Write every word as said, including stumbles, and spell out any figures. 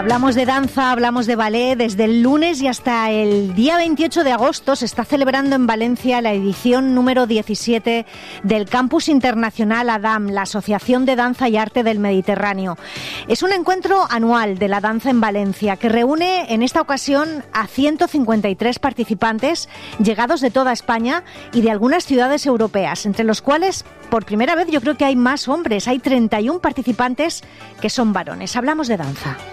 Hablamos de danza, hablamos de ballet. Desde el lunes y hasta el día veintiocho de agosto se está celebrando en Valencia la edición número diecisiete del Campus Internacional ADAM, la Asociación de Danza y Arte del Mediterráneo. Es un encuentro anual de la danza en Valencia que reúne en esta ocasión a ciento cincuenta y tres participantes llegados de toda España y de algunas ciudades europeas, entre los cuales por primera vez yo creo que hay más hombres. Hay treinta y uno participantes que son varones. Hablamos de danza.